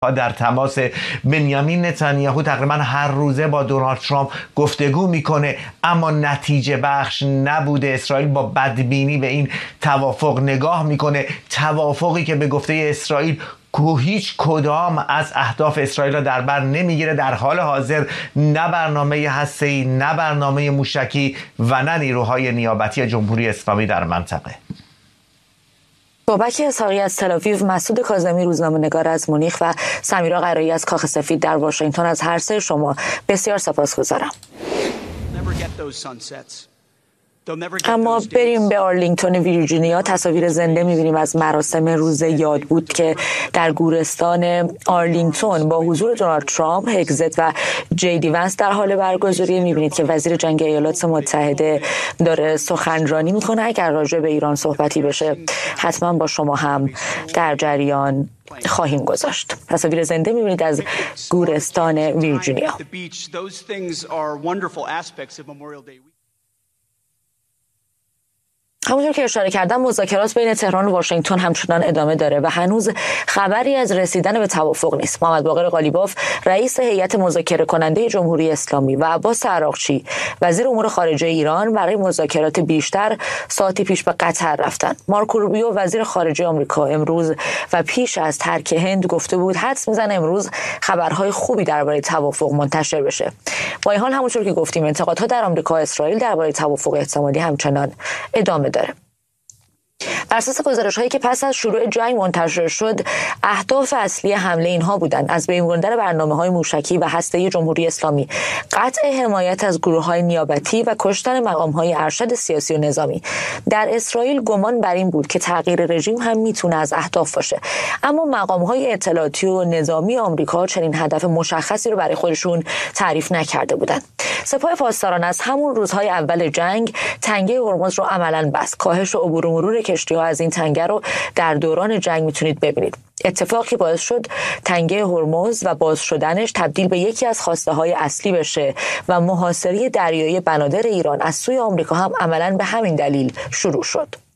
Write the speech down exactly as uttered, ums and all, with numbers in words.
در تماس. بنیامین نتانیاهو تقریبا هر روزه با دونالد ترامپ گفتگو میکنه، اما نتیجه بخش نبوده. اسرائیل با بدبینی به این توافق نگاه میکنه، توافقی که به گفته اسرائیل که هیچ کدام از اهداف اسرائیل را در بر نمیگیره. در حال حاضر نه برنامه هسته‌ای، نه برنامه موشکی و نه نیروهای نیابتی جمهوری اسلامی در منطقه. بابک اسحاقی از تل‌آویو، مسعود کاظمی روزنامه‌نگار از مونیخ و سمیرا قرایی از کاخ سفید در واشنگتن، از هر سه شما بسیار سپاسگزارم. اما بریم به آرلینگتون ویرجینیا. تصاویر زنده می‌بینیم از مراسم روز یاد بود که در گورستان آرلینگتون با حضور دونالد ترامپ، هگزت و جی دی ونس در حال برگزاری. می‌بینید که وزیر جنگ ایالات متحده داره سخنرانی می‌کنه. اگر راجع به ایران صحبتی بشه حتما با شما هم در جریان خواهیم گذاشت. تصاویر زنده می‌بینید از گورستان ویرجینیا. همونطور که اشاره کردم، مذاکرات بین تهران و واشنگتن همچنان ادامه داره و هنوز خبری از رسیدن به توافق نیست. محمد باقر قالیباف، رئیس هیئت مذاکره کننده جمهوری اسلامی، و عباس عراقچی، وزیر امور خارجه ایران، برای مذاکرات بیشتر ساعتی پیش به قطر رفتن. مارکو روبیو، وزیر خارجه آمریکا، امروز و پیش از ترک هند گفته بود حدس میزنه امروز خبرهای خوبی درباره توافق منتشر بشه. با این حال همونطور که گفتیم، انتقادها در آمریکا و اسرائیل درباره توافق احتمالی همچنان ادامه داره. بر اساس گزارش‌هایی که پس از شروع جنگ منتشر شد، اهداف اصلی حمله اینها بودند: از بین بردن برنامه‌های موشکی و هسته‌ای جمهوری اسلامی، قطع حمایت از گروه‌های نیابتی و کشتن مقام‌های ارشد سیاسی و نظامی. در اسرائیل گمان بر این بود که تغییر رژیم هم میتونه از اهداف باشه، اما مقام‌های اطلاعاتی و نظامی آمریکا چنین هدف مشخصی رو برای خودشون تعریف نکرده بودند. سپاه پاسداران از همون روزهای اول جنگ تنگه هرمز رو عملاً بست. کاهش و عبور و مرور کشتی‌ها از این تنگه رو در دوران جنگ میتونید ببینید. اتفاقی باعث شد تنگه هرمز و باز شدنش تبدیل به یکی از خواسته‌های اصلی بشه و محاصره دریایی بنادر ایران از سوی آمریکا هم عملاً به همین دلیل شروع شد.